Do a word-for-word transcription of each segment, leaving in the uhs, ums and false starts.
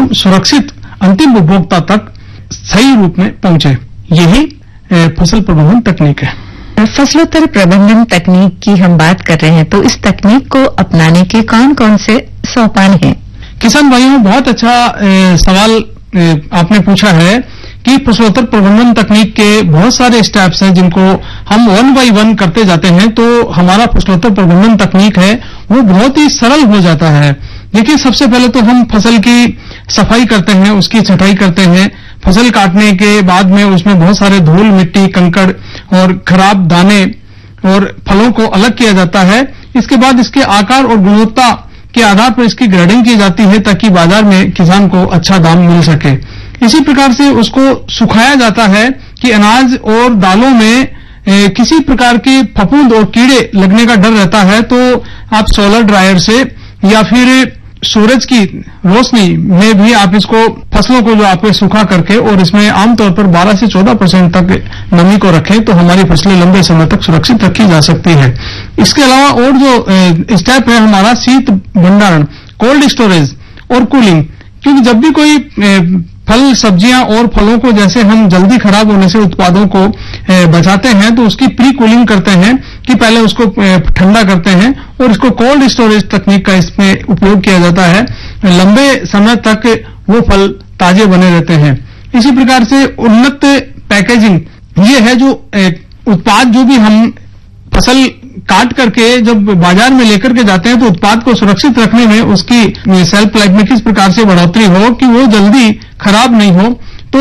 हम सुरक्षित अंतिम उपभोक्ता तक सही रूप में पहुंचे। यही फसल प्रबंधन तकनीक है। फसलोत्तर प्रबंधन तकनीक की हम बात कर रहे हैं, तो इस तकनीक को अपनाने के कौन कौन से सोपान हैं? किसान भाइयों, बहुत अच्छा ए, सवाल ए, आपने पूछा है कि फसलोत्तर प्रबंधन तकनीक के बहुत सारे स्टेप्स हैं जिनको हम वन बाय वन करते जाते हैं तो हमारा फसलोत्तर प्रबंधन तकनीक है वो बहुत ही सरल हो जाता है। देखिए, सबसे पहले तो हम फसल की सफाई करते हैं, उसकी छटाई करते हैं। फसल काटने के बाद में उसमें बहुत सारे धूल, मिट्टी, कंकड़ और खराब दाने और फलों को अलग किया जाता है। इसके बाद इसके आकार और गुणवत्ता के आधार पर इसकी ग्रेडिंग की जाती है ताकि बाजार में किसान को अच्छा दाम मिल सके। इसी प्रकार से उसको सुखाया जाता है कि अनाज और दालों में ए, किसी प्रकार के फफूंद और कीड़े लगने का डर रहता है तो आप सोलर ड्रायर से या फिर सूरज की रोशनी में भी आप इसको फसलों को जो आपको सुखा करके और इसमें आमतौर पर बारह से चौदह परसेंट तक नमी को रखें तो हमारी फसलें लंबे समय तक सुरक्षित रखी जा सकती है। इसके अलावा और जो स्टेप है हमारा शीत भंडारण, कोल्ड स्टोरेज और कूलिंग, क्योंकि जब भी कोई फल, सब्जियां और फलों को जैसे हम जल्दी खराब होने से उत्पादों को बचाते हैं तो उसकी प्री कूलिंग करते हैं कि पहले उसको ठंडा करते हैं और इसको कोल्ड स्टोरेज तकनीक का इसमें उपयोग किया जाता है। लंबे समय तक वो फल ताजे बने रहते हैं। इसी प्रकार से उन्नत पैकेजिंग, ये है जो उत्पाद जो भी हम फसल काट करके जब बाजार में लेकर के जाते हैं तो उत्पाद को सुरक्षित रखने में उसकी सेल्फ लाइफ में किस प्रकार से बढ़ोतरी हो कि वो जल्दी खराब नहीं हो,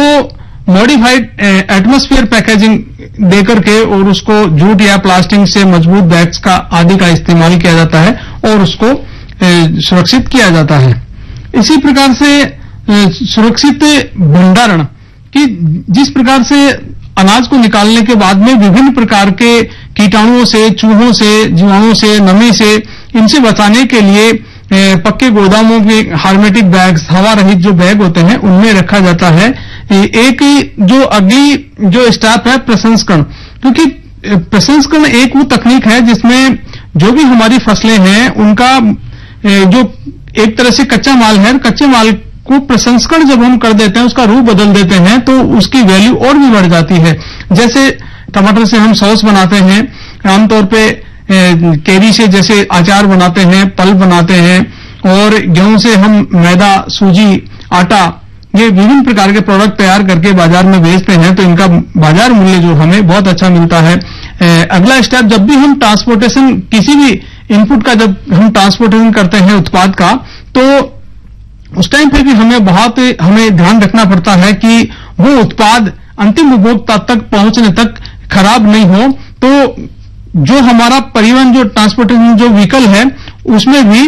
तो मॉडिफाइड एटमॉस्फेयर पैकेजिंग देकर के और उसको जूट या प्लास्टिक से मजबूत बैग्स का आदि का इस्तेमाल किया जाता है और उसको सुरक्षित किया जाता है। इसी प्रकार से सुरक्षित भंडारण कि जिस प्रकार से अनाज को निकालने के बाद में विभिन्न प्रकार के कीटाणुओं से, चूहों से, जीवाणुओं से, नमी से, इनसे बचाने के लिए पक्के गोदामों के हार्मेटिक बैग्स, हवा रहित जो बैग होते हैं उनमें रखा जाता है। एक जो अगली जो स्टेप है प्रसंस्करण, क्योंकि प्रसंस्करण एक वो तकनीक है जिसमें जो भी हमारी फसलें हैं उनका जो एक तरह से कच्चा माल है, कच्चे माल को प्रसंस्करण जब हम कर देते हैं, उसका रूप बदल देते हैं तो उसकी वैल्यू और भी बढ़ जाती है। जैसे टमाटर से हम सॉस बनाते हैं, आमतौर पे केरी से जैसे अचार बनाते हैं, पल्प बनाते हैं, और गेहूं से हम मैदा, सूजी, आटा, ये विभिन्न प्रकार के प्रोडक्ट तैयार करके बाजार में बेचते हैं तो इनका बाजार मूल्य जो हमें बहुत अच्छा मिलता है। अगला स्टेप, जब भी हम ट्रांसपोर्टेशन, किसी भी इनपुट का जब हम ट्रांसपोर्टेशन करते हैं उत्पाद का, तो उस टाइम पे भी हमें बहुत हमें ध्यान रखना पड़ता है कि वो उत्पाद अंतिम उपभोक्ता तक पहुंचने तक खराब नहीं हो। तो जो हमारा परिवहन, जो ट्रांसपोर्टेशन जो व्हीकल है, उसमें भी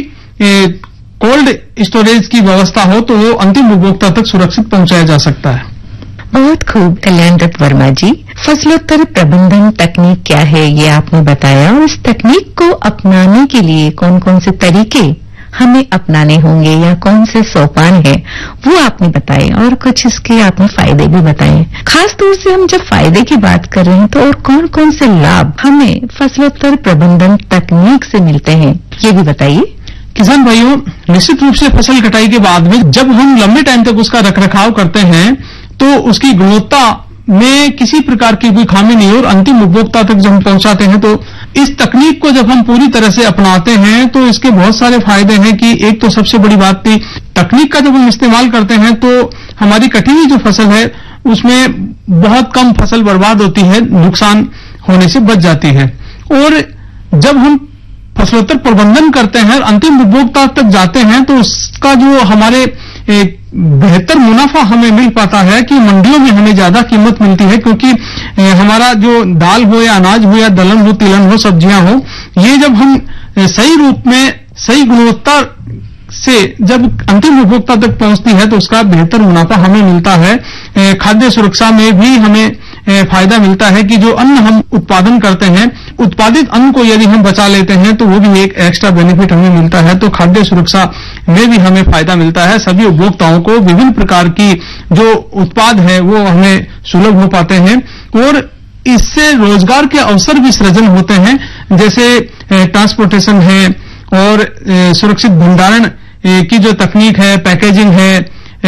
कोल्ड स्टोरेज की व्यवस्था हो तो वो अंतिम उपभोक्ता तक सुरक्षित पहुंचाया जा सकता है। बहुत खूब कल्याण रत्न वर्मा जी, फसलोत्तर प्रबंधन तकनीक क्या है ये आपने बताया, और इस तकनीक को अपनाने के लिए कौन कौन से तरीके हमें अपनाने होंगे या कौन से सोपान है वो आपने बताए, और कुछ इसके आपने फायदे भी बताए। खास तौर से हम जब फायदे की बात कर रहे हैं तो और कौन कौन से लाभ हमें फसलोत्तर प्रबंधन तकनीक से मिलते हैं ये भी बताइए। किसान भाइयों, निश्चित रूप से फसल कटाई के बाद में जब हम लंबे टाइम तक उसका रखरखाव करते हैं तो उसकी गुणवत्ता में किसी प्रकार की कोई खामी नहीं और अंतिम उपभोक्ता तक जब हम पहुंचाते हैं तो इस तकनीक को जब हम पूरी तरह से अपनाते हैं तो इसके बहुत सारे फायदे हैं। कि एक तो सबसे बड़ी बात थी, तकनीक का जब हम इस्तेमाल करते हैं तो हमारी कटी हुई जो फसल है उसमें बहुत कम फसल बर्बाद होती है, नुकसान होने से बच जाती है। और जब हम फसलोत्तर प्रबंधन करते हैं, अंतिम उपभोक्ता तक जाते हैं तो उसका जो हमारे एक बेहतर मुनाफा हमें मिल पाता है कि मंडियों में हमें ज्यादा कीमत मिलती है, क्योंकि हमारा जो दाल हो या अनाज हो या दलहन हो, तिलहन हो, सब्जियां हो, ये जब हम सही रूप में, सही गुणवत्ता से जब अंतिम उपभोक्ता तक पहुंचती है तो उसका बेहतर मुनाफा हमें मिलता है। खाद्य सुरक्षा में भी हमें फायदा मिलता है कि जो अन्न हम उत्पादन करते हैं, उत्पादित अन्न को यदि हम बचा लेते हैं तो वो भी एक एक्स्ट्रा बेनिफिट हमें मिलता है। तो खाद्य सुरक्षा में भी हमें फायदा मिलता है। सभी उपभोक्ताओं को विभिन्न प्रकार की जो उत्पाद है वो हमें सुलभ हो पाते हैं और इससे रोजगार के अवसर भी सृजन होते हैं, जैसे ट्रांसपोर्टेशन है और सुरक्षित भंडारण की जो तकनीक है, पैकेजिंग है,